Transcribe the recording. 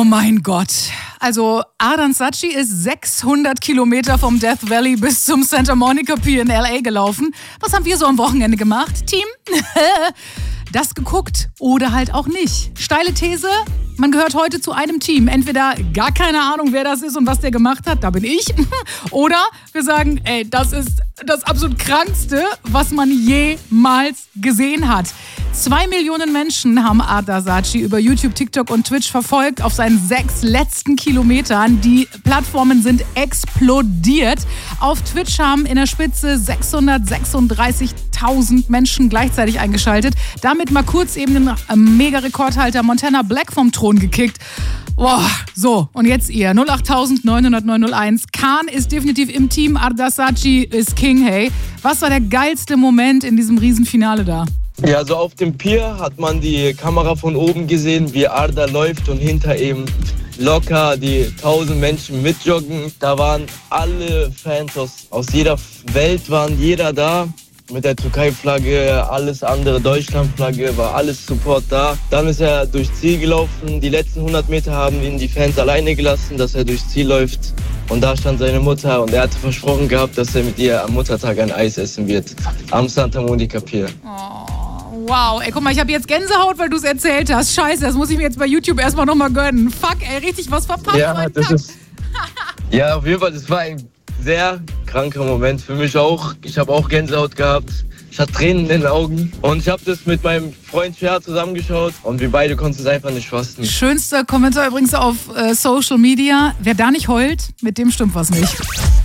mein Gott. Also Ardan Saatchi ist 600 Kilometer vom Death Valley bis zum Santa Monica Pier in L.A. gelaufen. Was haben wir so am Wochenende gemacht, Team? Das geguckt oder halt auch nicht. Steile These, man gehört heute zu einem Team. Entweder gar keine Ahnung, wer das ist und was der gemacht hat, da bin ich. Oder wir sagen, ey, das ist das absolut Krankste, was man jemals gesehen hat. 2 Millionen Menschen haben Ardan Saatchi über YouTube, TikTok und Twitch verfolgt auf seinen 6 letzten Kilometern. Die Plattformen sind explodiert. Auf Twitch haben in der Spitze 636.000 Menschen gleichzeitig eingeschaltet. Damit mal kurz eben den Mega-Rekordhalter Montana Black vom Thron gekickt. Boah, so, und jetzt ihr. 08900 Khan ist definitiv im Team. Ardan Saatchi ist King, hey. Was war der geilste Moment in diesem Riesenfinale da? Ja, so auf dem Pier hat man die Kamera von oben gesehen, wie Arda läuft und hinter ihm locker die 1000 Menschen mitjoggen. Da waren alle Fans aus jeder Welt, waren jeder da. Mit der Türkei-Flagge, alles andere, Deutschland-Flagge, war alles Support da. Dann ist er durchs Ziel gelaufen. Die letzten 100 Meter haben ihn die Fans alleine gelassen, dass er durchs Ziel läuft. Und da stand seine Mutter und er hatte versprochen gehabt, dass er mit ihr am Muttertag ein Eis essen wird. Am Santa Monica Pier. Oh. Wow, ey, guck mal, ich habe jetzt Gänsehaut, weil du es erzählt hast. Scheiße, das muss ich mir jetzt bei YouTube erstmal nochmal gönnen. Fuck, ey, richtig was verpasst. Ja, ja, auf jeden Fall, das war ein sehr kranker Moment für mich auch. Ich habe auch Gänsehaut gehabt. Ich hatte Tränen in den Augen. Und ich habe das mit meinem Freund Cher zusammengeschaut. Und wir beide konnten es einfach nicht fassen. Schönster Kommentar übrigens auf Social Media. Wer da nicht heult, mit dem stimmt was nicht.